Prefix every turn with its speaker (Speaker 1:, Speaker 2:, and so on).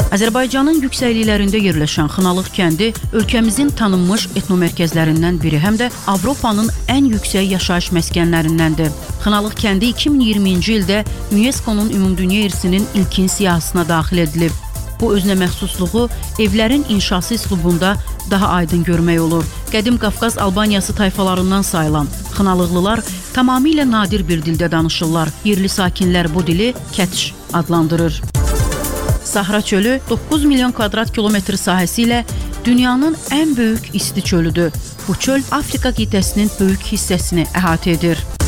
Speaker 1: Azərbaycanın yüksəkliklərində yerləşən Xınalıq kəndi ölkəmizin tanınmış etnomərkəzlərindən biri, həm də Avropanın ən yüksək yaşayış məskənlərindəndir. Xınalıq kəndi 2020-ci ildə UNESCO-nun Ümumdünya İrsinin ilkin siyahısına daxil edilib. Bu özünə məxsusluğu evlərin inşası üslubunda daha aydın görmək olur. Qədim Qafqaz Albaniyası tayfalarından sayılan Xınalıqlılar tamamilə nadir bir dildə danışırlar. Yerli sakinlər bu dili Kətş adlandırır. Sahra çölü 9 milyon kvadrat kilometr sahəsi ilə dünyanın ən böyük isti çölüdür. Bu çöl Afrika qitəsinin böyük hissəsini əhatə edir.